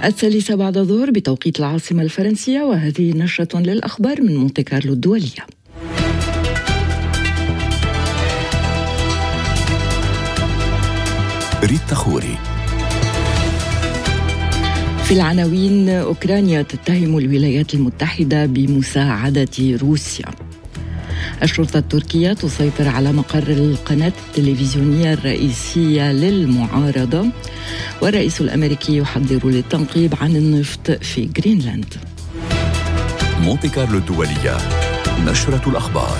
الثالثة بعد الظهر بتوقيت العاصمة الفرنسية، وهذه نشرة للأخبار من مونتي كارلو الدولية. ريتا خوري. في العناوين: أوكرانيا تتهم الولايات المتحدة بمساعدة روسيا. الشرطة التركية تسيطر على مقر القناة التلفزيونية الرئيسية للمعارضة. والرئيس الأمريكي يحذر للتنقيب عن النفط في غرينلاند. مونتي كارلو الدولية، نشرة الأخبار.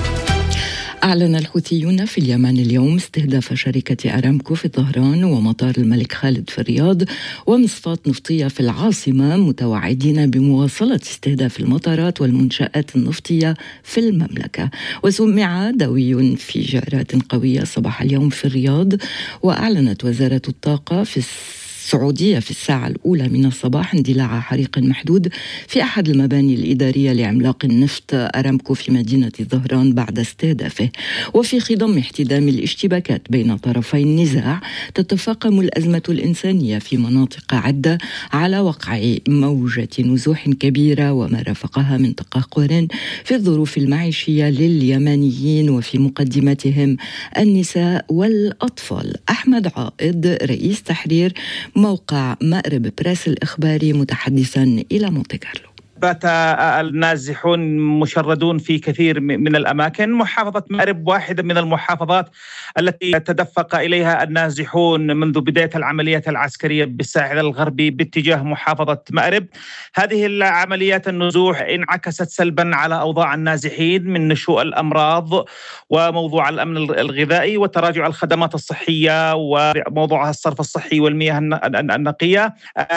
أعلن الحوثيون في اليمن اليوم استهداف شركة أرامكو في طهران ومطار الملك خالد في الرياض ومصفاة نفطية في العاصمة، متوعدين بمواصلة استهداف المطارات والمنشآت النفطية في المملكة. وسمع دوي في جارات قوية صباح اليوم في الرياض. وأعلنت وزارة الطاقة في السعودية في الساعة الأولى من الصباح اندلاع حريق محدود في أحد المباني الإدارية لعملاق النفط أرامكو في مدينة ظهران بعد استهدافه. وفي خضم احتدام الاشتباكات بين طرفي النزاع، تتفاقم الأزمة الإنسانية في مناطق عدة على وقع موجة نزوح كبيرة وما رافقها من تقهقر في الظروف المعيشية لليمنيين، وفي مقدمتهم النساء والأطفال. أحمد عائد رئيس تحرير موقع مأرب بريس الإخباري متحدثا إلى مونتي كارلو. بات النازحون مشردون في كثير من الأماكن. محافظة مأرب واحدة من المحافظات التي تدفق إليها النازحون منذ بداية العمليات العسكرية بالساحل الغربي باتجاه محافظة مأرب. هذه العمليات النزوح انعكست سلبا على أوضاع النازحين من نشوء الأمراض وموضوع الأمن الغذائي وتراجع الخدمات الصحية وموضوع الصرف الصحي والمياه النقية.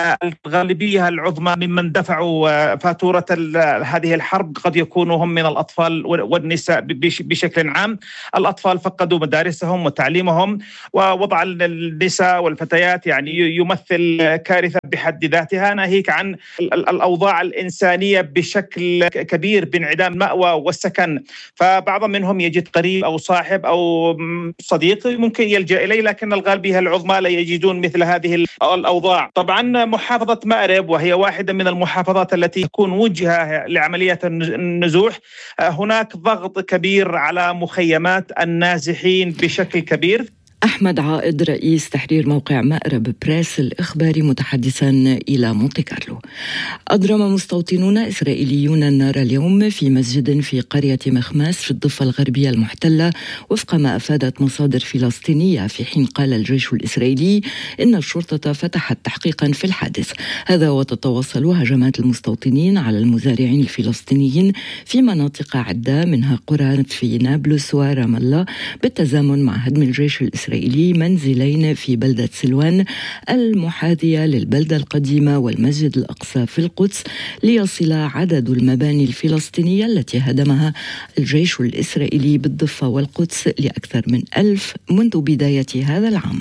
الغالبية العظمى ممن دفعوا فاتورة هذه الحرب قد يكونوا هم من الأطفال والنساء بشكل عام. الأطفال فقدوا مدارسهم وتعليمهم، ووضع النساء والفتيات يعني يمثل كارثة بحد ذاتها، ناهيك عن الأوضاع الإنسانية بشكل كبير بانعدام المأوى والسكن. فبعض منهم يجد قريب أو صاحب أو صديق ممكن يلجأ إليه، لكن الغالبية العظمى لا يجدون مثل هذه الأوضاع. طبعا محافظة مأرب وهي واحدة من المحافظات التي تكون وجهة لعمليات النزوح، هناك ضغط كبير على مخيمات النازحين بشكل كبير. أحمد عائد رئيس تحرير موقع مأرب بريس الإخباري متحدثا إلى مونتي كارلو. أضرم مستوطنون إسرائيليون النار اليوم في مسجد في قرية مخماس في الضفة الغربية المحتلة، وفق ما أفادت مصادر فلسطينية، في حين قال الجيش الإسرائيلي إن الشرطة فتحت تحقيقا في الحادث هذا. وتتواصل هجمات المستوطنين على المزارعين الفلسطينيين في مناطق عدة منها قرى في نابلس ورام الله، بالتزامن مع هدم الجيش الإسرائيلي منزلين في بلدة سلوان المحاذية للبلدة القديمة والمسجد الأقصى في القدس، ليصل عدد المباني الفلسطينية التي هدمها الجيش الإسرائيلي بالضفة والقدس لأكثر من 1000 منذ بداية هذا العام.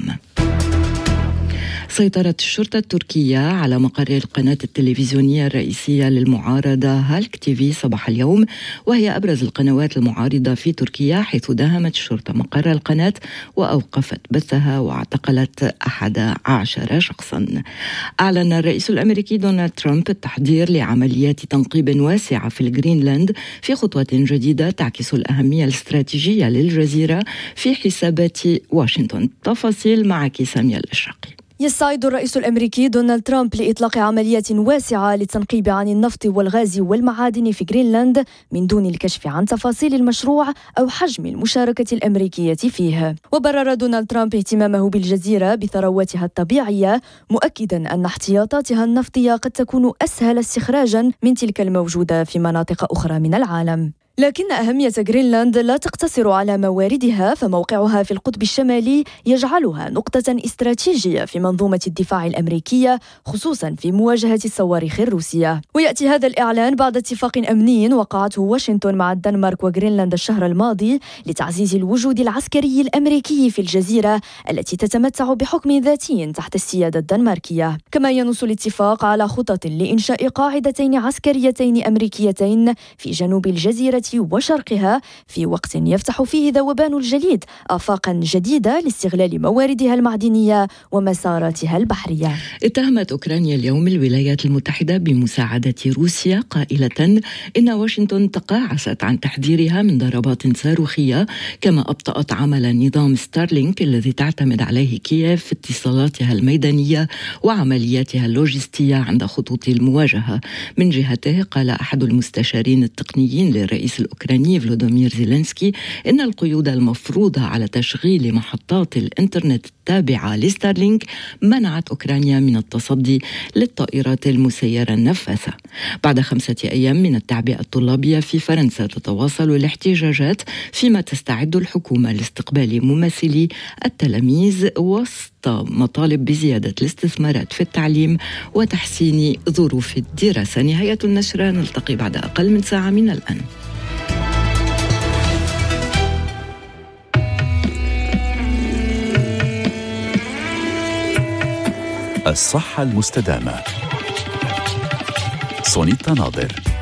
سيطرت الشرطة التركية على مقر القناة التلفزيونية الرئيسية للمعارضة هالك تيفي صباح اليوم، وهي أبرز القنوات المعارضة في تركيا، حيث داهمت الشرطة مقر القناة وأوقفت بثها واعتقلت 11 شخصا. أعلن الرئيس الأمريكي دونالد ترامب التحضير لعمليات تنقيب واسعة في الغرينلاند في خطوة جديدة تعكس الأهمية الاستراتيجية للجزيرة في حسابات واشنطن. تفاصيل معك سامية الأشرقي. يستعد الرئيس الأمريكي دونالد ترامب لإطلاق عمليات واسعة للتنقيب عن النفط والغاز والمعادن في غرينلاند من دون الكشف عن تفاصيل المشروع أو حجم المشاركة الأمريكية فيه. وبرر دونالد ترامب اهتمامه بالجزيرة بثرواتها الطبيعية، مؤكدا أن احتياطاتها النفطية قد تكون أسهل استخراجا من تلك الموجودة في مناطق أخرى من العالم. لكن أهمية غرينلاند لا تقتصر على مواردها، فموقعها في القطب الشمالي يجعلها نقطة استراتيجية في منظومة الدفاع الأمريكية، خصوصا في مواجهة الصواريخ الروسية. ويأتي هذا الإعلان بعد اتفاق أمني وقعته واشنطن مع الدنمارك وغرينلاند الشهر الماضي لتعزيز الوجود العسكري الأمريكي في الجزيرة التي تتمتع بحكم ذاتي تحت السيادة الدنماركية. كما ينص الاتفاق على خطط لإنشاء قاعدتين عسكريتين أمريكيتين في جنوب الجزيرة وشرقها في وقت يفتح فيه ذوبان الجليد آفاقا جديدة لاستغلال مواردها المعدنية ومساراتها البحرية. اتهمت أوكرانيا اليوم الولايات المتحدة بمساعدة روسيا قائلة إن واشنطن تقاعست عن تحذيرها من ضربات صاروخية، كما أبطأت عمل نظام ستارلينك الذي تعتمد عليه كييف في اتصالاتها الميدانية وعملياتها اللوجستية عند خطوط المواجهة. من جهته قال أحد المستشارين التقنيين للرئيس الأوكراني فلوديمير زيلينسكي إن القيود المفروضة على تشغيل محطات الإنترنت التابعة لستارلينك منعت أوكرانيا من التصدي للطائرات المسيرة النفاثة. بعد 5 أيام من التعبئة الطلابية في فرنسا تتواصل الاحتجاجات، فيما تستعد الحكومة لاستقبال ممثلي التلاميذ وسط مطالب بزيادة الاستثمارات في التعليم وتحسين ظروف الدراسة. نهاية النشرة، نلتقي بعد أقل من ساعة من الآن. الصحة المستدامة. سونيتا ناظر.